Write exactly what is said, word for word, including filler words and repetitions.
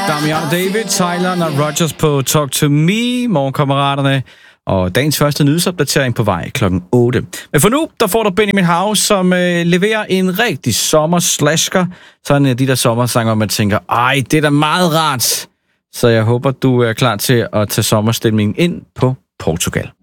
Damian David, Tyler og Rogers på Talk to Me, morgenkammeraterne. Og dagens første nyhedsopdatering på vej klokken otte. Men for nu, der får du Benjamin Hav, som øh, leverer en rigtig sommerslasker. Sådan en af de der sommersanger, man tænker, ej, det er da meget rart. Så jeg håber, du er klar til at tage sommerstemningen ind på Portugal.